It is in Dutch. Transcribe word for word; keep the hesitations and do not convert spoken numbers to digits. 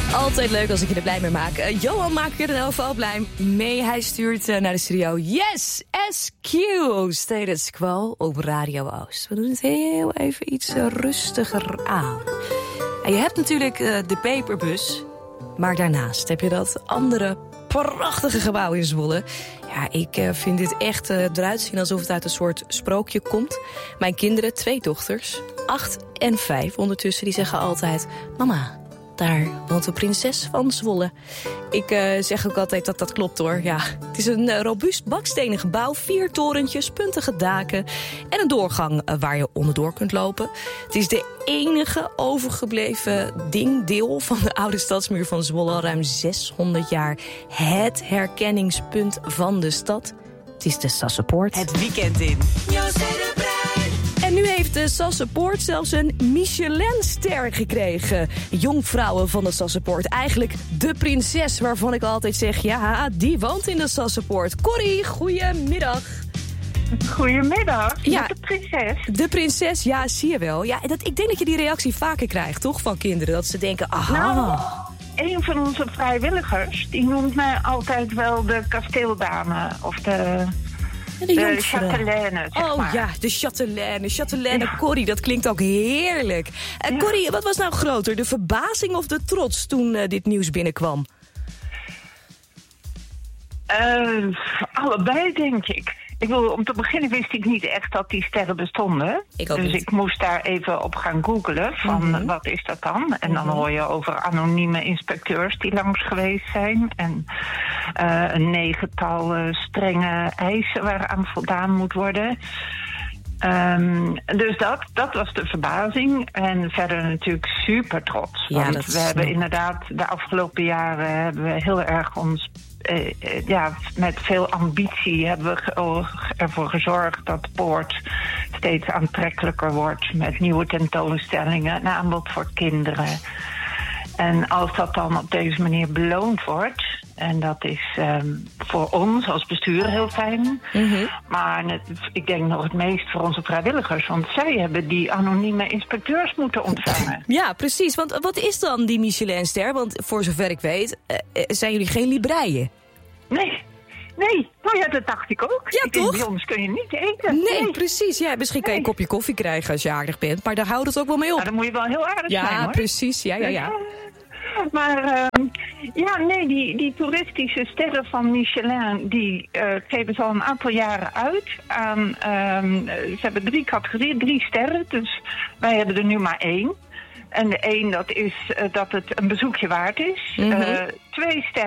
Altijd leuk als ik je er blij mee maak. Uh, Johan maakt er in elk geval blij mee. Hij stuurt uh, naar de studio. Yes, S Q, Status Quo op Radio Oost. We doen het heel even iets uh, rustiger aan. En je hebt natuurlijk uh, de Peperbus. Maar daarnaast heb je dat andere prachtige gebouw in Zwolle. Ja, ik uh, vind dit echt uh, eruit zien alsof het uit een soort sprookje komt. Mijn kinderen, twee dochters, acht en vijf ondertussen, die zeggen altijd: mama, daar woont de prinses van Zwolle. Ik uh, zeg ook altijd dat dat klopt hoor. Ja, het is een uh, robuust bakstenen gebouw, vier torentjes, puntige daken en een doorgang uh, waar je onderdoor kunt lopen. Het is de enige overgebleven ding, deel van de oude stadsmuur van Zwolle, al ruim zeshonderd jaar. Het herkenningspunt van de stad. Het is de Sassenpoort. Het weekend in. En nu heeft de Sassenpoort zelfs een Michelinster gekregen. Jonkvrouwen van de Sassenpoort. Eigenlijk de prinses waarvan ik altijd zeg: ja, die woont in de Sassenpoort. Corrie, goedemiddag. Goedemiddag, Ja, de prinses. De prinses, ja, zie je wel. Ja, dat, ik denk dat je die reactie vaker krijgt, toch, van kinderen? Dat ze denken: aha. Nou, een van onze vrijwilligers, die noemt mij altijd wel de kasteeldame. Of de... De, de chatelaine, zeg Oh maar. ja, de chatelaine. Chatelaine ja. Corrie, dat klinkt ook heerlijk. Uh, Ja. Corrie, wat was nou groter? De verbazing of de trots toen uh, dit nieuws binnenkwam? Uh, allebei, denk ik. Ik wil, om te beginnen wist ik niet echt dat die sterren bestonden. Ik ook dus niet. ik moest daar even op gaan googlen van Mm-hmm. wat is dat dan? En dan Mm-hmm. hoor je over anonieme inspecteurs die langs geweest zijn. En uh, een negental uh, strenge eisen waaraan voldaan moet worden. Um, dus dat, dat was de verbazing. En verder natuurlijk super trots. Ja, want dat we snap hebben ik. inderdaad de afgelopen jaren hebben we heel erg ons Uh, uh, ja, met veel ambitie hebben we ge- oh, ervoor gezorgd dat de poort steeds aantrekkelijker wordt met nieuwe tentoonstellingen, een aanbod voor kinderen. En als dat dan op deze manier beloond wordt, en dat is um, voor ons als bestuur heel fijn, Mm-hmm. maar net, ik denk nog het meest voor onze vrijwilligers, want zij hebben die anonieme inspecteurs moeten ontvangen. Ja, precies. Want wat is dan die Michelinster? Want voor zover ik weet, uh, uh, zijn jullie geen libreien. Nee, nee, nou ja, dat dacht ik ook. Ja, ik denk, toch? bij ons kun je niet eten. Nee, precies. Ja, misschien kan je een Nee. kopje koffie krijgen als je aardig bent, maar daar houdt het ook wel mee op. Nou, dan moet je wel heel aardig zijn, Ja, hoor. precies. Ja, ja, ja. Maar uh, ja, nee, die, die toeristische sterren van Michelin, die uh, geven ze al een aantal jaren uit aan, um, ze hebben drie categorieën, drie sterren, dus wij hebben er nu maar één. En de één, dat is uh, dat het een bezoekje waard is. Mm-hmm. Uh, twee sterren.